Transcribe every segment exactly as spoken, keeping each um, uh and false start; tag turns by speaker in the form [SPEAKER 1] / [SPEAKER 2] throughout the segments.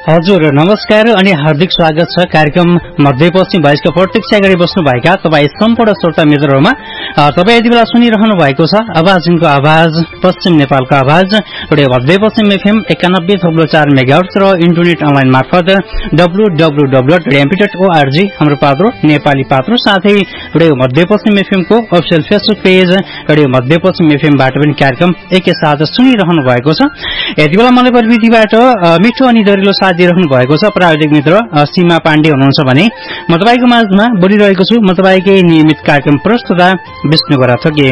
[SPEAKER 1] हजुर नमस्कार अनि हार्दिक स्वागत छ कार्यक्रम मध्यपश्चिम भोइसको प्रत्यक्ष गरी बस्नुभएका तपाईँ सम्पूर्ण श्रोता मित्रहरूमा। तपाईँ यति बेला सुनिरहनु भएको छ आवाजको आवाज पश्चिम नेपालको आवाज रेडियो मध्यपश्चिम एफएम एकानब्बे थप्लो चार मेगाहर्ट्ज र इन्टरनेट अनलाइन मार्फत W W W dot radio MP dot ORG हाम्रो पात्रो नेपाली पात्रो साथै रेडियो मध्यपश्चिम एफएमको अफिसियल फेसबुक पेज रेडियो मध्यपश्चिम एफएमबाट पनि कार्यक्रम एकैसाथ सुनिरहनु भएको छ। यति बेला मलाई प्रविधिबाट मिठो अनि दरिलो साथ दिइरहनु भएको छ प्राविधिक मित्र सीमा पाण्डे हुनुहुन्छ भने म तपाईको माझमा बोलिरहेको छु। म तपाईकै नियमित कार्यक्रम प्रस्तुता विष्णु बराथोकी।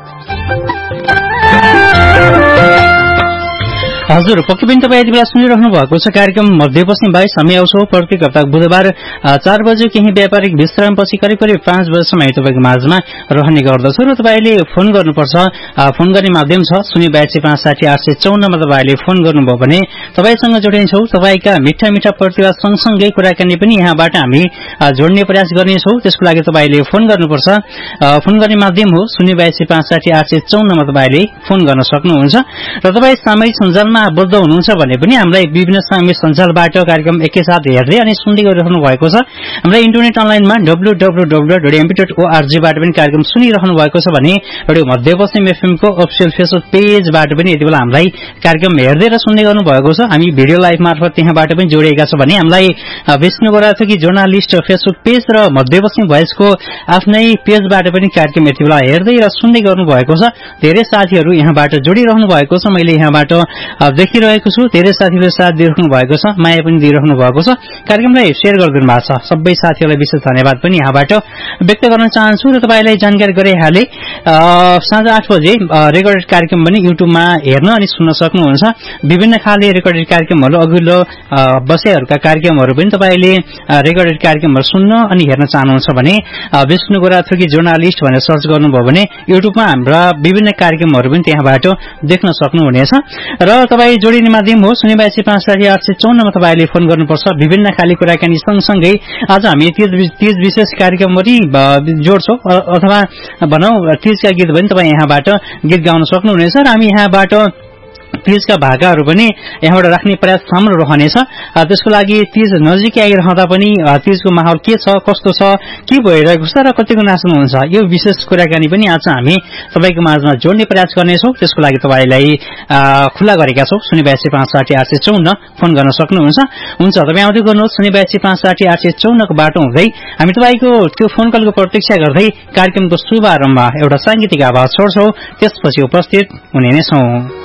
[SPEAKER 1] हजुर पक्कै पनि तपाईँ यति बेला सुनिरहनु भएको छ कार्यक्रम मध्यपश्चिम बाइस। हामी आउँछौँ प्रत्येक हप्ता बुधबार चार बजे केही व्यापारिक विश्रामपछि करिब करिब पाँच बजेसम्म हामी तपाईँको माझमा रहने गर्दछौँ र तपाईँले फोन गर्नुपर्छ। फोन गर्ने माध्यम छ शून्य बयासी पाँच साठी आठ सय चौन्नमा तपाईँले फोन गर्नुभयो भने तपाईँसँग जोडिन्छौँ। तपाईँका मिठा मिठा प्रतिभा सँगसँगै कुराकानी पनि यहाँबाट हामी जोड्ने प्रयास गर्नेछौँ। त्यसको लागि तपाईँले फोन गर्नुपर्छ। फोन गर्ने माध्यम हो शून्य बयासी पाँच साठी आठ सय चौन्नमा तपाईँले फोन गर्न सक्नुहुन्छ र तपाईँ सामाजिक सञ्जालमा बद्ध हुनुहुन्छ भने पनि हामीलाई विभिन्न सामाजिक सञ्जालबाट कार्यक्रम एकैसाथ हेर्दै अनि सुन्दै गरिरहनु भएको छ। हामीलाई इन्टरनेट अनलाइनमा W W W dot radio MP dot ओआरजीबाट पनि कार्यक्रम सुनिरहनु भएको छ भने रेडियो मध्यपश्चिम एफएमको अफिसियल फेसबुक पेजबाट पनि यति बेला हामीलाई कार्यक्रम हेर्दै र सुन्दै गर्नु भएको छ। हामी भिडियो लाइभ मार्फत त्यहाँबाट पनि जोडिएका छौँ भने हामीलाई विष्णु बराथोकी जर्नलिस्ट फेसबुक पेज र मध्यपश्चिम भोइसको आफ्नै पेजबाट पनि कार्यक्रम यति बेला हेर्दै र सुन्दै गर्नु भएको छ। धेरै साथीहरू यहाँबाट जोडिरहनु भएको छ। मैले यहाँबाट देखिरहेको छु धेरै साथीहरूले साथ दिइरहनु भएको छ, माया पनि दिइरहनु भएको छ, कार्यक्रमलाई शेयर गरिदिनु भएको छ। सबै साथीहरूलाई विशेष धन्यवाद पनि यहाँबाट व्यक्त गर्न चाहन्छु र तपाईँलाई जानकारी गराइहाले साँझ आठ बजे रेकर्डेड कार्यक्रम पनि युट्युबमा हेर्न अनि सुन्न सक्नुहुन्छ। विभिन्न खाले रेकर्डेड कार्यक्रमहरू अघिल्लो बसेहरूका कार्यक्रमहरू पनि तपाईँले रेकर्डेड कार्यक्रमहरू सुन्न अनि हेर्न चाहनुहुन्छ भने विष्णु बराथोकी जर्नलिस्ट भनेर सर्च गर्नुभयो भने युट्युबमा हाम्रा विभिन्न कार्यक्रमहरू पनि त्यहाँबाट देख्न सक्नुहुनेछ। र तपाईँ जोडिने माध्यम हो शून्य बयासी पाँच साठी आठ सय चौन्नमा तपाईँले फोन गर्नुपर्छ। विभिन्न खाली कुराकानी सँगसँगै आज हामी तीज विशेष कार्यक्रम पनि जोड्छौँ अथवा भनौँ तीजका गीत पनि तपाईँ यहाँबाट गीत गाउन सक्नुहुनेछ र हामी यहाँबाट तीजका भाकाहरू पनि यहाँबाट राख्ने प्रयास हाम्रो रहनेछ। त्यसको लागि तीज नजिकै आइरहँदा पनि तीजको माहौल के छ, कस्तो छ, के भइरहेको छ र कतिको नाच्नुहुन्छ, यो विशेष कुराकानी पनि आज हामी तपाईँको माझमा जोड्ने प्रयास गर्नेछौँ। त्यसको लागि तपाईँलाई खुला गरेका छौँ। शून्य बयासी पाँच साठी आठ सय चौन्न फोन गर्न सक्नुहुन्छ। हुन्छ तपाईँ आउँदै गर्नुहोस् शून्य बयासी पाँच साठी आठ सय चौन्नको बाटो हुँदै हामी तपाईँको त्यो फोन कलको प्रतीक्षा गर्दै कार्यक्रमको शुभारम्भमा एउटा साङ्गीतिक आवाज छोड्छौँ। त्यसपछि उपस्थित हुने नै छौँ।